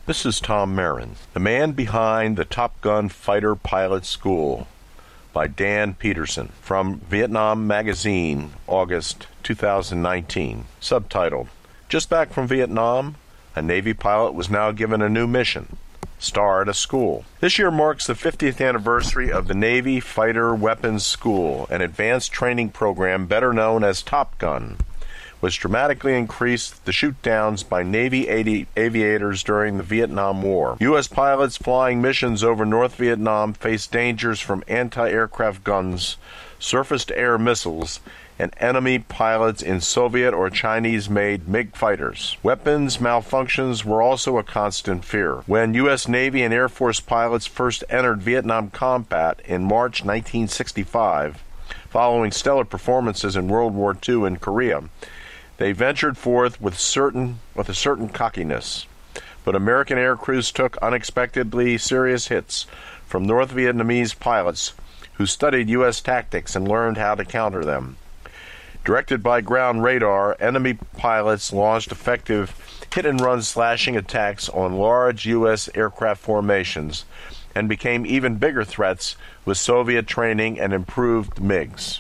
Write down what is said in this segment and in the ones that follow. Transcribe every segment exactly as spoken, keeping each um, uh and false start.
This is Tom Marin, the man behind the Top Gun Fighter Pilot School, by Dan Peterson, from Vietnam Magazine, August two thousand nineteen. Subtitled, Just Back from Vietnam, a Navy pilot was now given a new mission. Star at a school. This year marks the fiftieth anniversary of the Navy Fighter Weapons School, an advanced training program better known as Top Gun, which dramatically increased the shoot-downs by Navy avi- aviators during the Vietnam War. U S pilots flying missions over North Vietnam faced dangers from anti-aircraft guns, surface-to-air missiles, and enemy pilots in Soviet or Chinese-made MiG fighters. Weapons malfunctions were also a constant fear. When U S Navy and Air Force pilots first entered Vietnam combat in March nineteen sixty-five, following stellar performances in World War Two in Korea, they ventured forth with certain with a certain cockiness. But American air crews took unexpectedly serious hits from North Vietnamese pilots who studied U S tactics and learned how to counter them. Directed by ground radar, enemy pilots launched effective hit-and-run slashing attacks on large U S aircraft formations and became even bigger threats with Soviet training and improved MiGs.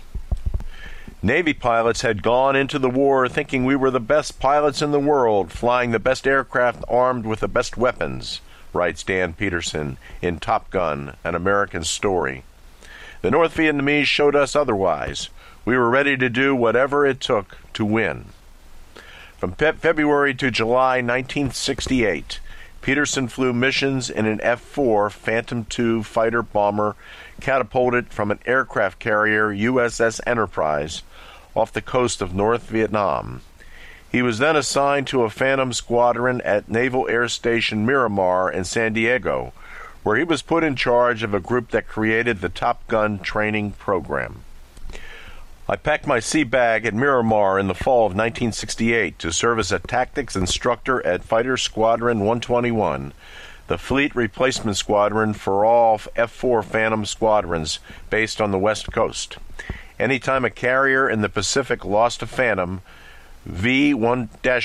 Navy pilots had gone into the war thinking we were the best pilots in the world, flying the best aircraft armed with the best weapons, writes Dan Peterson in Top Gun, An American Story. The North Vietnamese showed us otherwise. We were ready to do whatever it took to win. From Fe- February to July nineteen sixty-eight, Peterson flew missions in an F four Phantom two fighter bomber catapulted from an aircraft carrier U S S Enterprise off the coast of North Vietnam. He was then assigned to a Phantom squadron at Naval Air Station Miramar in San Diego, where he was put in charge of a group that created the Top Gun training program. I packed my sea bag at Miramar in the fall of nineteen sixty-eight to serve as a tactics instructor at Fighter Squadron one twenty-one, the fleet replacement squadron for all F four Phantom squadrons based on the West Coast. Anytime a carrier in the Pacific lost a Phantom, V one